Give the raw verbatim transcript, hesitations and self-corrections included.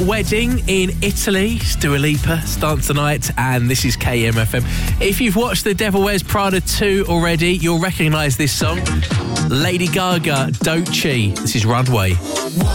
Wedding in Italy. Dua Lipa starts tonight, and this is K M F M. If you've watched The Devil Wears Prada two already, you'll recognise this song. Lady Gaga, Doechii. This is Runway.